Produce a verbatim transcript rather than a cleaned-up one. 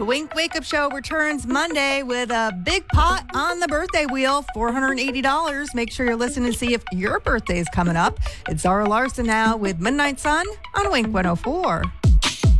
The Wink Wake Up Show returns Monday with a big pot on the birthday wheel, four hundred eighty dollars. Make sure you're listening to see if your birthday is coming up. It's Zara Larson now with Midnight Sun on Wink one oh four.